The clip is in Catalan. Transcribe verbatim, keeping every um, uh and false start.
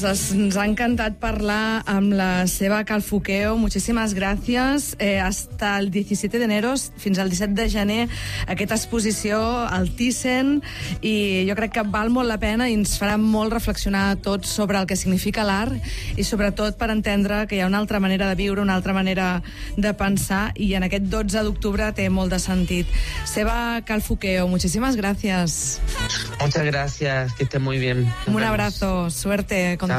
Ens ha encantat parlar amb la Seba Calfuqueo. Muchísimas gracias. Eh, hasta el diecisiete de enero, fins al disset de gener, aquesta exposició al Thyssen, i jo crec que val molt la pena i ens farà molt reflexionar a tots sobre el que significa l'art i sobretot per entendre que hi ha una altra manera de viure, una altra manera de pensar, i en aquest dotze d'octubre té molt de sentit. Seba Calfuqueo, muchísimas gracias. Muchas gracias, que esté muy bien. Un abrazo, suerte con